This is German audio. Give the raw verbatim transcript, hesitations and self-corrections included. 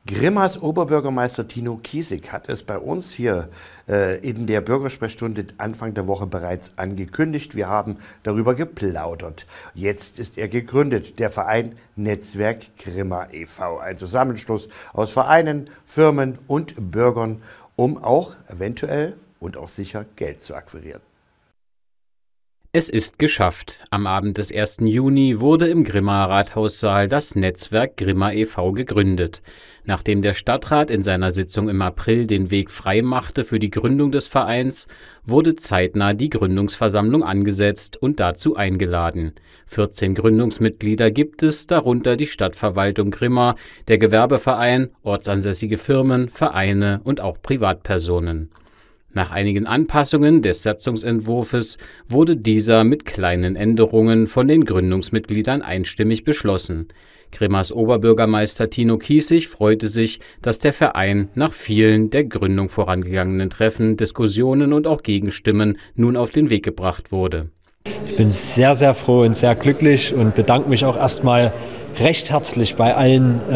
Grimmas Oberbürgermeister Tino Kiesig hat es bei uns hier äh, in der Bürgersprechstunde Anfang der Woche bereits angekündigt. Wir haben darüber geplaudert. Jetzt ist er gegründet, der Verein Netzwerk Grimma e V Ein Zusammenschluss aus Vereinen, Firmen und Bürgern, um auch eventuell und auch sicher Geld zu akquirieren. Es ist geschafft. Am Abend des ersten Juni wurde im Grimmaer Rathaussaal das Netzwerk Grimma e V gegründet. Nachdem der Stadtrat in seiner Sitzung im April den Weg frei machte für die Gründung des Vereins, wurde zeitnah die Gründungsversammlung angesetzt und dazu eingeladen. vierzehn Gründungsmitglieder gibt es, darunter die Stadtverwaltung Grimma, der Gewerbeverein, ortsansässige Firmen, Vereine und auch Privatpersonen. Nach einigen Anpassungen des Satzungsentwurfs wurde dieser mit kleinen Änderungen von den Gründungsmitgliedern einstimmig beschlossen. Grimmas Oberbürgermeister Tino Kiesig freute sich, dass der Verein nach vielen der Gründung vorangegangenen Treffen, Diskussionen und auch Gegenstimmen nun auf den Weg gebracht wurde. Ich bin sehr, sehr froh und sehr glücklich und bedanke mich auch erstmal recht herzlich bei allen